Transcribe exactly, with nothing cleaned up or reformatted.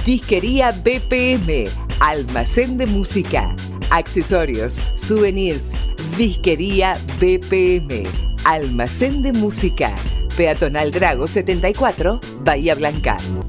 Disquería B P M, almacén de música, accesorios, souvenirs. Disquería B P M, almacén de música. Peatonal Drago setenta y cuatro, Bahía Blanca.